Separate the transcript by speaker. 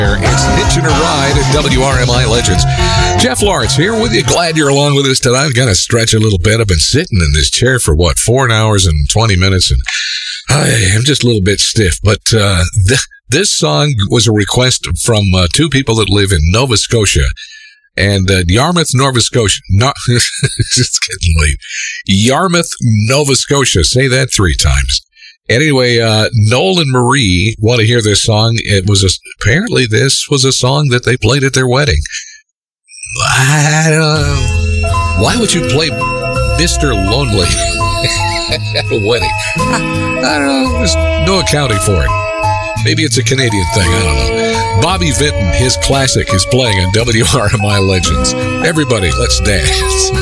Speaker 1: It's Hitching a Ride at WRMI Legends. Jeff Lawrence here with you. Glad you're along with us tonight. I've got to stretch a little bit. I've been sitting in this chair for 4 hours and 20 minutes, and I'm just a little bit stiff. But this song was a request from two people that live in Nova Scotia. And Yarmouth, Nova Scotia. It's getting late. Yarmouth, Nova Scotia. Say that 3 times. Anyway, Noel and Marie want to hear this song. Apparently this was a song that they played at their wedding. Why would you play Mr. Lonely at a wedding? I don't know. There's no accounting for it. Maybe it's a Canadian thing. I don't know. Bobby Vinton, his classic, is playing on WRMI Legends. Everybody, let's dance.